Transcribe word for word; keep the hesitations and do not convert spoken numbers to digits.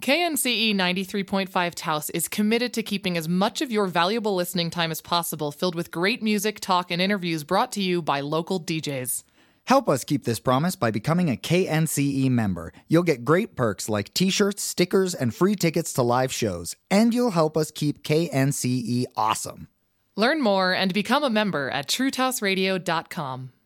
K N C E ninety-three point five Taos is committed to keeping as much of your valuable listening time as possible filled with great music, talk, and interviews brought to you by local D Js. Help us keep this promise by becoming a K N C E member. You'll get great perks like t-shirts, stickers, and free tickets to live shows. And you'll help us keep K N C E awesome. Learn more and become a member at true taos radio dot com.